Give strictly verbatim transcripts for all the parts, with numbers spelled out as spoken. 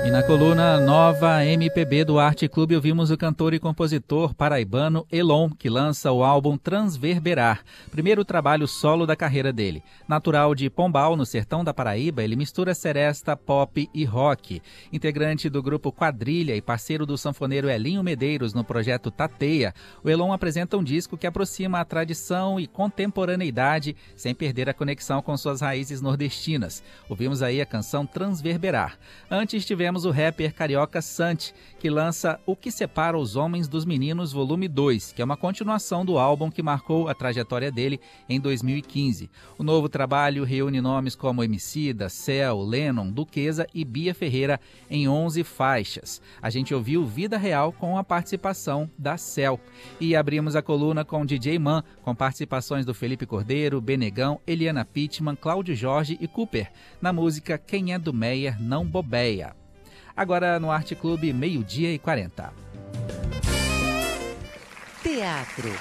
E na coluna Nova M P B do Arte Clube ouvimos o cantor e compositor paraibano Elon, que lança o álbum Transverberar, primeiro trabalho solo da carreira dele. Natural de Pombal, no sertão da Paraíba, ele mistura seresta, pop e rock. Integrante do grupo Quadrilha e parceiro do sanfoneiro Elinho Medeiros no projeto Tateia, o Elon apresenta um disco que aproxima a tradição e contemporaneidade sem perder a conexão com suas raízes nordestinas. Ouvimos aí a canção Transverberar. Antes tivemos o rapper carioca Santi, que lança O Que Separa os Homens dos Meninos, volume dois, que é uma continuação do álbum que marcou a trajetória dele em dois mil e quinze. O novo trabalho reúne nomes como Emicida, Cel, Lennon, Duquesa e Bia Ferreira em onze faixas. A gente ouviu Vida Real com a participação da Cel. E abrimos a coluna com D J Man, com participações do Felipe Cordeiro, Benegão, Eliana Pittman, Cláudio Jorge e Cooper, na música Quem é do Meyer Não Bobeia. Agora no Arte Clube, meio-dia e quarenta. Teatro.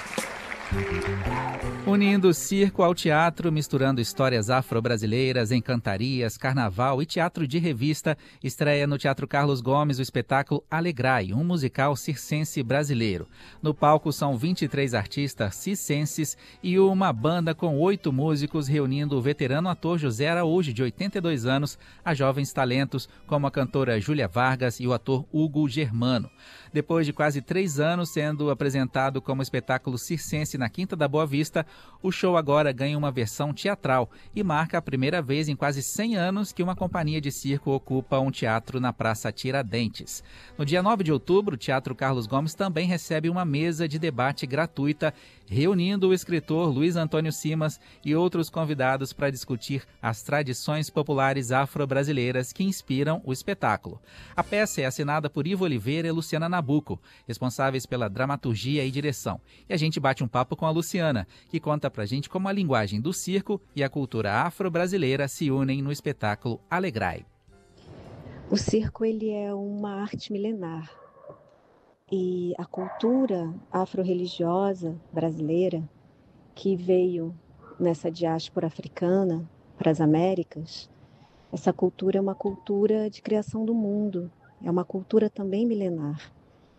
Unindo circo ao teatro, misturando histórias afro-brasileiras, encantarias, carnaval e teatro de revista, estreia no Teatro Carlos Gomes o espetáculo Alegrai, um musical circense brasileiro. No palco são vinte e três artistas circenses e uma banda com oito músicos, reunindo o veterano ator José Araújo, de oitenta e dois anos, a jovens talentos como a cantora Júlia Vargas e o ator Hugo Germano. Depois de quase três anos sendo apresentado como espetáculo circense na Quinta da Boa Vista, o show agora ganha uma versão teatral e marca a primeira vez em quase cem anos que uma companhia de circo ocupa um teatro na Praça Tiradentes. No dia nove de outubro, o Teatro Carlos Gomes também recebe uma mesa de debate gratuita, reunindo o escritor Luiz Antônio Simas e outros convidados para discutir as tradições populares afro-brasileiras que inspiram o espetáculo. A peça é assinada por Ivo Oliveira e Luciana Nabuco, responsáveis pela dramaturgia e direção. E a gente bate um papo com a Luciana, que conta pra gente como a linguagem do circo e a cultura afro-brasileira se unem no espetáculo Alegrai. O circo ele é uma arte milenar e a cultura afro-religiosa brasileira que veio nessa diáspora africana para as Américas, essa cultura é uma cultura de criação do mundo, é uma cultura também milenar.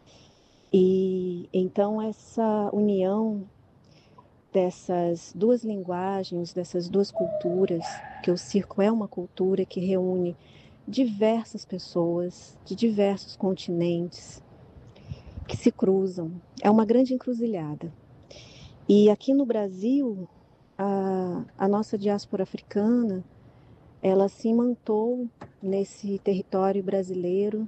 E então essa união dessas duas linguagens, dessas duas culturas, que o circo é uma cultura que reúne diversas pessoas de diversos continentes que se cruzam, é uma grande encruzilhada. E aqui no Brasil, a, a nossa diáspora africana, ela se imantou nesse território brasileiro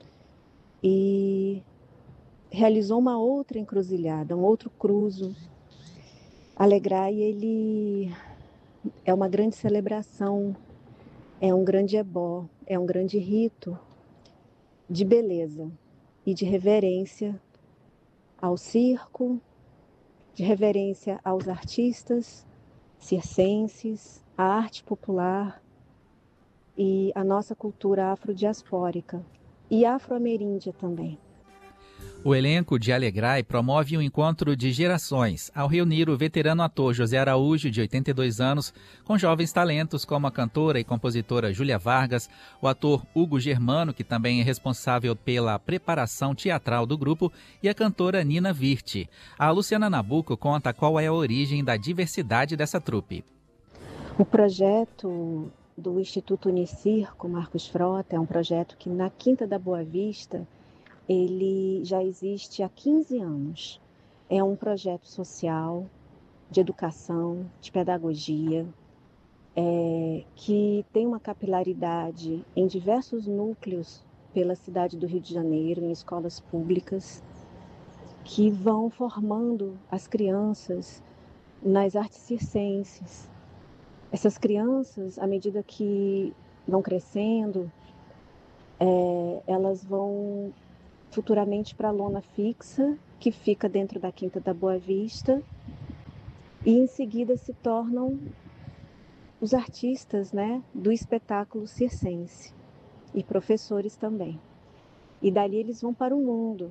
e realizou uma outra encruzilhada, um outro cruzo. Alegrai, ele é uma grande celebração, é um grande ebó, é um grande rito de beleza e de reverência ao circo, de reverência aos artistas circenses, à arte popular e à nossa cultura afrodiaspórica e afro-ameríndia também. O elenco de Alegrai promove um encontro de gerações, ao reunir o veterano ator José Araújo, de oitenta e dois anos, com jovens talentos como a cantora e compositora Júlia Vargas, o ator Hugo Germano, que também é responsável pela preparação teatral do grupo, e a cantora Nina Virti. A Luciana Nabuco conta qual é a origem da diversidade dessa trupe. O projeto do Instituto Unicirco, Marcos Frota, é um projeto que na Quinta da Boa Vista ele já existe há quinze anos. É um projeto social, de educação, de pedagogia, é, que tem uma capilaridade em diversos núcleos pela cidade do Rio de Janeiro, em escolas públicas, que vão formando as crianças nas artes circenses. Essas crianças, à medida que vão crescendo, é, elas vão futuramente para a lona fixa, que fica dentro da Quinta da Boa Vista, e em seguida se tornam os artistas, né, do espetáculo circense, e professores também. E dali eles vão para o mundo.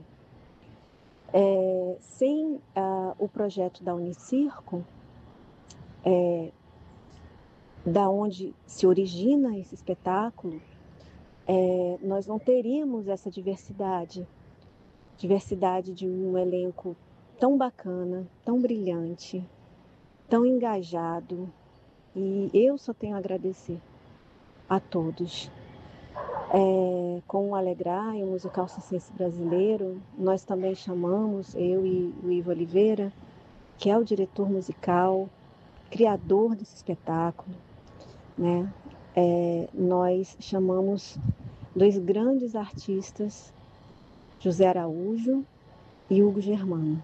É, sem ah, o projeto da Unicirco, é, da onde se origina esse espetáculo, é, nós não teríamos essa diversidade, diversidade de um elenco tão bacana, tão brilhante, tão engajado. E eu só tenho a agradecer a todos. É, com o Alegrar e o Musical Circense Brasileiro, nós também chamamos, eu e o Ivo Oliveira, que é o diretor musical, criador desse espetáculo, né? É, nós chamamos dois grandes artistas, José Araújo e Hugo Germano,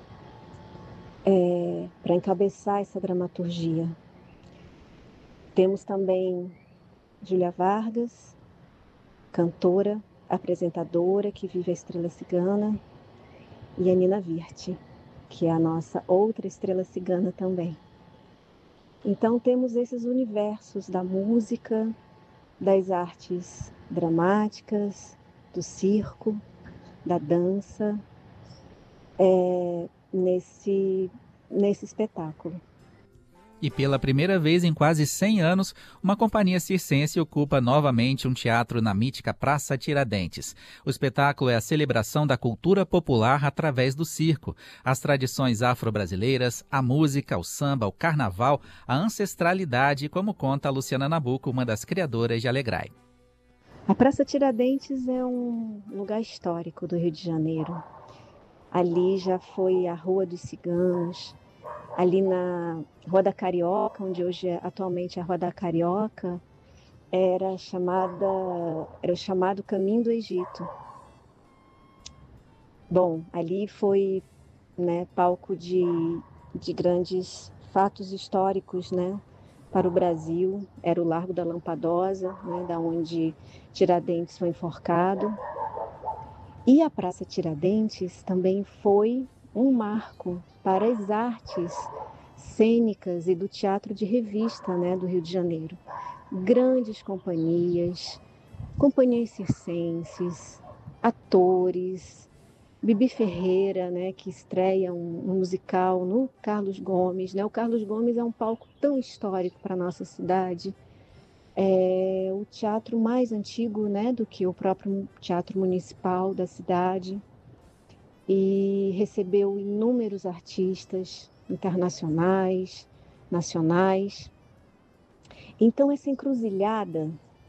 é, para encabeçar essa dramaturgia. Temos também Júlia Vargas, cantora, apresentadora, que vive a Estrela Cigana, e a Nina Virte, que é a nossa outra estrela cigana também. Então temos esses universos da música, das artes dramáticas, do circo, da dança, é, nesse, nesse espetáculo. E pela primeira vez em quase cem anos, uma companhia circense ocupa novamente um teatro na mítica Praça Tiradentes. O espetáculo é a celebração da cultura popular através do circo, as tradições afro-brasileiras, a música, o samba, o carnaval, a ancestralidade, como conta a Luciana Nabuco, uma das criadoras de Alegrai. A Praça Tiradentes é um lugar histórico do Rio de Janeiro. Ali já foi a Rua dos Ciganos. Ali na Rua da Carioca, onde hoje é, atualmente é a Rua da Carioca, era, chamada, era o chamado Caminho do Egito. Bom, ali foi, né, palco de, de grandes fatos históricos, né, para o Brasil. Era o Largo da Lampadosa, né, da onde Tiradentes foi enforcado. E a Praça Tiradentes também foi um marco para as artes cênicas e do teatro de revista, né, do Rio de Janeiro. Grandes companhias, companhias circenses, atores, Bibi Ferreira, né, que estreia um, um musical no Carlos Gomes. Né? O Carlos Gomes é um palco tão histórico para a nossa cidade. É o teatro mais antigo, né, do que o próprio teatro municipal da cidade, e recebeu inúmeros artistas internacionais, nacionais. Então essa encruzilhada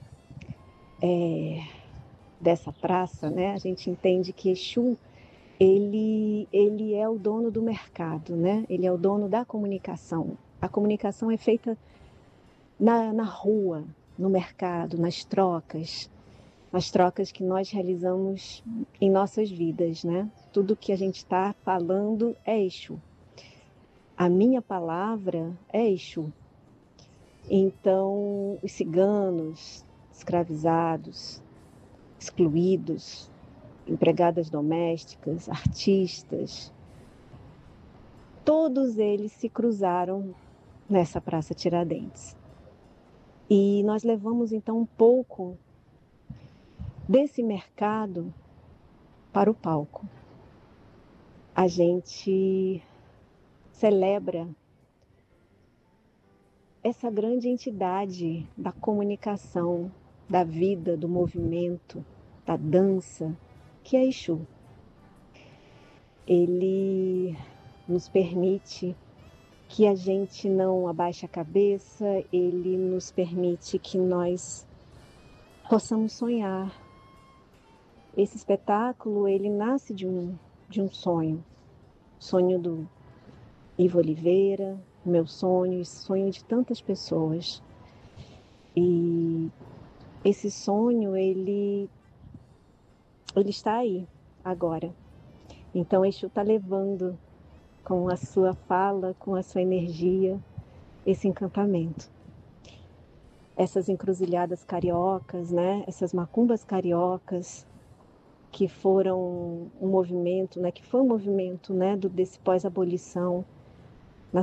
é, dessa praça, né, a gente entende que Exu ele, ele é o dono do mercado, né? Ele é o dono da comunicação. A comunicação é feita na, na rua, no mercado, nas trocas, as trocas que nós realizamos em nossas vidas, né? Tudo que a gente está falando é Exu. A minha palavra é Exu. Então, os ciganos, escravizados, excluídos, empregadas domésticas, artistas, todos eles se cruzaram nessa Praça Tiradentes. E nós levamos então um pouco desse mercado para o palco. A gente celebra essa grande entidade da comunicação, da vida, do movimento, da dança, que é Exu. Ele nos permite que a gente não abaixe a cabeça, ele nos permite que nós possamos sonhar. Esse espetáculo, ele nasce de um, de um sonho, sonho do Ivo Oliveira, meu sonho, sonho de tantas pessoas. E esse sonho, ele, ele está aí, agora. Então, Exu está levando com a sua fala, com a sua energia, esse encantamento. Essas encruzilhadas cariocas, né? Essas macumbas cariocas, que foram um movimento, né? Que foi um movimento, né? Do, desse pós-abolição,